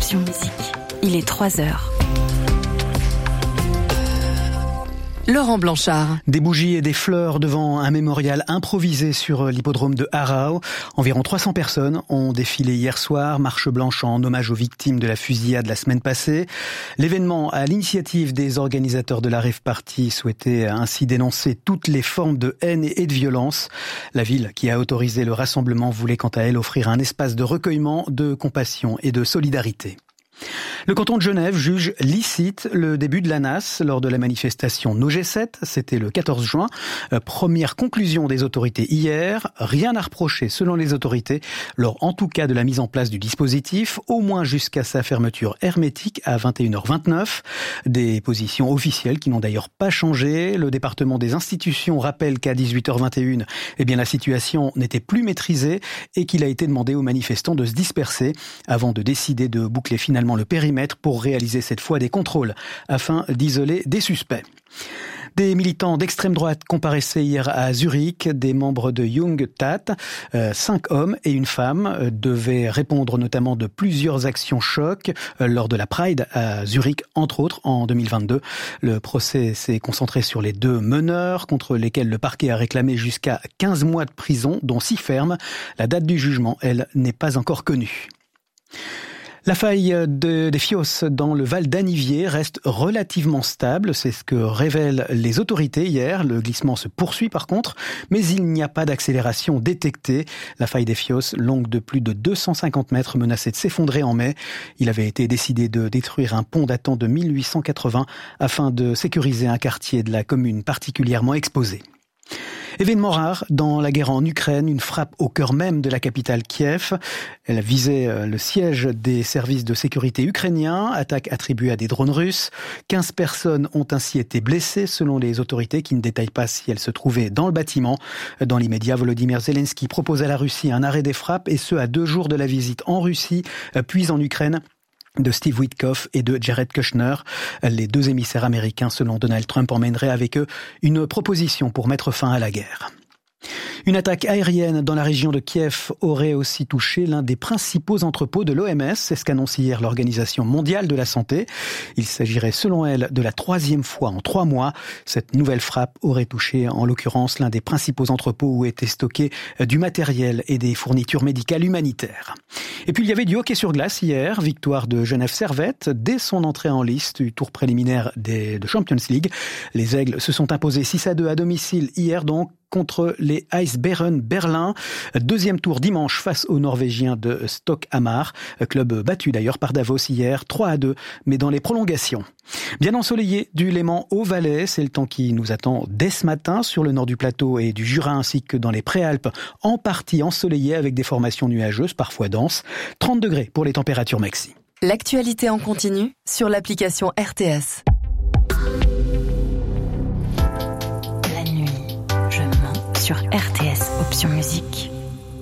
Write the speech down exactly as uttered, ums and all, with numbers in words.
Option Musique. Il est trois heures. Laurent Blanchard. Des bougies et des fleurs devant un mémorial improvisé sur l'hippodrome de Aarau. Environ trois cents personnes ont défilé hier soir, marche blanche en hommage aux victimes de la fusillade la semaine passée. L'événement, à l'initiative des organisateurs de la rave party, souhaitait ainsi dénoncer toutes les formes de haine et de violence. La ville qui a autorisé le rassemblement voulait quant à elle offrir un espace de recueillement, de compassion et de solidarité. Le canton de Genève juge licite le début de l'A N A S lors de la manifestation No G sept, c'était le quatorze juin. Première conclusion des autorités hier, rien à reprocher selon les autorités, lors en tout cas de la mise en place du dispositif, au moins jusqu'à sa fermeture hermétique à vingt et une heures vingt-neuf. Des positions officielles qui n'ont d'ailleurs pas changé. Le département des institutions rappelle qu'à dix-huit heures vingt et une, eh bien la situation n'était plus maîtrisée et qu'il a été demandé aux manifestants de se disperser avant de décider de boucler finalement le périmètre pour réaliser cette fois des contrôles afin d'isoler des suspects. Des militants d'extrême droite comparaissaient hier à Zurich. Des membres de Jung Tat, euh, cinq hommes et une femme, euh, devaient répondre notamment de plusieurs actions chocs euh, lors de la Pride à Zurich, entre autres, en deux mille vingt-deux. Le procès s'est concentré sur les deux meneurs, contre lesquels le parquet a réclamé jusqu'à quinze mois de prison, dont six fermes. La date du jugement, elle, n'est pas encore connue. La faille de, des Fios dans le Val d'Anniviers reste relativement stable, c'est ce que révèlent les autorités hier. Le glissement se poursuit par contre, mais il n'y a pas d'accélération détectée. La faille des Fios, longue de plus de deux cent cinquante mètres, menaçait de s'effondrer en mai. Il avait été décidé de détruire un pont datant de mille huit cent quatre-vingts afin de sécuriser un quartier de la commune particulièrement exposé. Événement rare dans la guerre en Ukraine, une frappe au cœur même de la capitale Kiev. Elle visait le siège des services de sécurité ukrainiens, attaque attribuée à des drones russes. quinze personnes ont ainsi été blessées selon les autorités qui ne détaillent pas si elles se trouvaient dans le bâtiment. Dans l'immédiat, Volodymyr Zelensky propose à la Russie un arrêt des frappes et ce à deux jours de la visite en Russie puis en Ukraine de Steve Witkoff et de Jared Kushner. Les deux émissaires américains, selon Donald Trump, emmèneraient avec eux une proposition pour mettre fin à la guerre. Une attaque aérienne dans la région de Kiev aurait aussi touché l'un des principaux entrepôts de l'O M S, c'est ce qu'annonce hier l'Organisation mondiale de la santé. Il s'agirait selon elle de la troisième fois en trois mois. Cette nouvelle frappe aurait touché en l'occurrence l'un des principaux entrepôts où étaient stockés du matériel et des fournitures médicales humanitaires. Et puis il y avait du hockey sur glace hier, victoire de Genève Servette dès son entrée en liste du tour préliminaire des, de Champions League. Les Aigles se sont imposés six à deux à domicile hier donc contre les Eisbären Berlin. Deuxième tour dimanche face aux Norvégiens de Stoke Hamar. Club battu d'ailleurs par Davos hier, trois à deux, mais dans les prolongations. Bien ensoleillé du Léman au Valais, c'est le temps qui nous attend dès ce matin sur le nord du plateau et du Jura ainsi que dans les Préalpes, en partie ensoleillé avec des formations nuageuses, parfois denses. trente degrés pour les températures maxi. L'actualité en continu sur l'application R T S. La nuit, je mens sur R T S Option Musique.